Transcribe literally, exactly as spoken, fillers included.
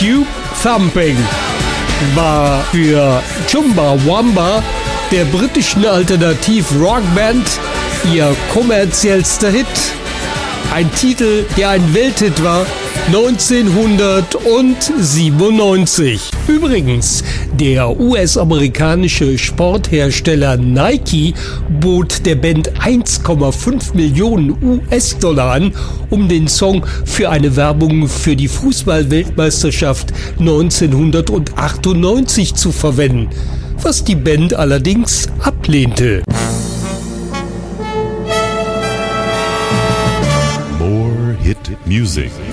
Tube Thumping war für Chumbawamba, der britischen Alternativ-Rockband, ihr kommerziellster Hit. Ein Titel, der ein Welthit war, neunzehnhundertsiebenundneunzig. Übrigens, der U S-amerikanische Sporthersteller Nike bot der Band eins Komma fünf Millionen U S-Dollar an, um den Song für eine Werbung für die Fußball-Weltmeisterschaft neunzehnhundertachtundneunzig zu verwenden, was die Band allerdings ablehnte. More hit music.